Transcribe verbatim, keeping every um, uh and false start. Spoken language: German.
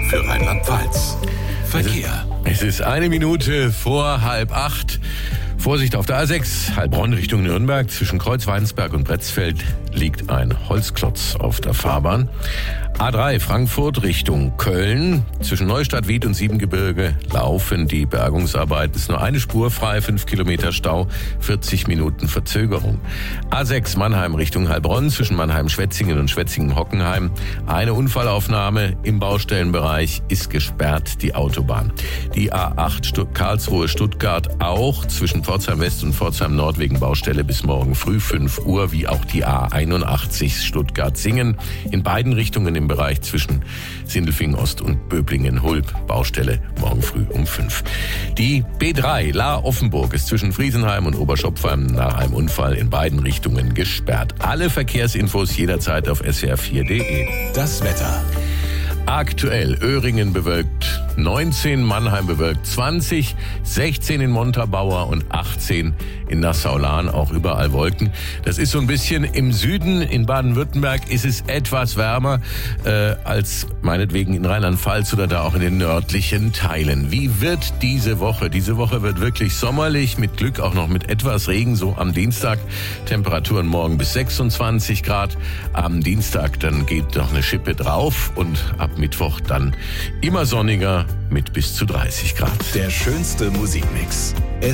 für Rheinland-Pfalz. Verkehr. Es ist eine Minute vor halb acht. Vorsicht auf der A sechs, Heilbronn Richtung Nürnberg. Zwischen Kreuzweinsberg und Bretzfeld liegt ein Holzklotz auf der Fahrbahn. A drei, Frankfurt Richtung Köln. Zwischen Neustadt, Wied und Siebengebirge laufen die Bergungsarbeiten. Es ist nur eine Spur frei, fünf Kilometer Stau, vierzig Minuten Verzögerung. A sechs, Mannheim Richtung Heilbronn. Zwischen Mannheim-Schwetzingen und Schwetzingen-Hockenheim. Eine Unfallaufnahme im Baustellenbereich ist gesperrt, die Autobahn. Die A acht, Stutt- Karlsruhe-Stuttgart auch. Zwischen Pforzheim West und Pforzheim Nord wegen Baustelle bis morgen früh fünf Uhr, wie auch die A einundachtzig Stuttgart-Singen. In beiden Richtungen im Bereich zwischen Sindelfingen Ost und Böblingen-Hulb. Baustelle morgen früh um fünf. Die B drei, Lahr-Offenburg, ist zwischen Friesenheim und Oberschopfheim nach einem Unfall in beiden Richtungen gesperrt. Alle Verkehrsinfos jederzeit auf s w r vier punkt d e. Das Wetter. Aktuell Öhringen bewölkt neunzehn, Mannheim bewölkt zwanzig, sechzehn in Montabaur und achtzehn in Nassau-Lahn, auch überall Wolken. Das ist so ein bisschen im Süden, in Baden-Württemberg ist es etwas wärmer äh, als meinetwegen in Rheinland-Pfalz oder da auch in den nördlichen Teilen. Wie wird diese Woche? Diese Woche wird wirklich sommerlich, mit Glück auch noch mit etwas Regen, so am Dienstag. Temperaturen morgen bis sechsundzwanzig Grad. Am Dienstag dann geht noch eine Schippe drauf und ab Mittwoch dann immer sonniger mit bis zu dreißig Grad. Der schönste Musikmix.